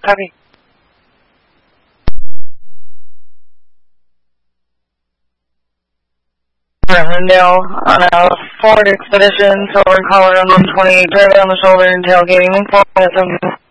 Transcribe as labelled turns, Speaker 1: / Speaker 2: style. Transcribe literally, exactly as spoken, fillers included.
Speaker 1: Copy. Rivendell on a Ford Expedition, Silver Color on one twenty, driver on the shoulder and tailgating, four minutes.